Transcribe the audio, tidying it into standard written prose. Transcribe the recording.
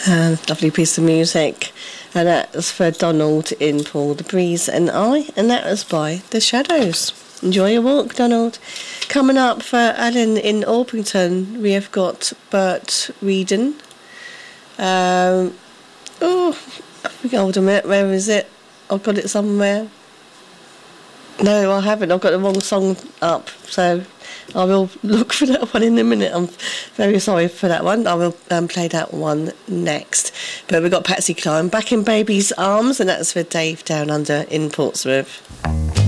Lovely piece of music. And that was for Donald in Paul the Breeze and I, and that was by The Shadows. Enjoy your walk, Donald. Coming up for Alan in Orpington, we have got Bert Reedon. Hold a minute, where is it? I've got it somewhere. No, I haven't. I've got the wrong song up, so I will look for that one in a minute. I'm very sorry for that one. I will play that one next. But we've got Patsy Cline, Back in Baby's Arms, and that's for Dave down under in Portsmouth.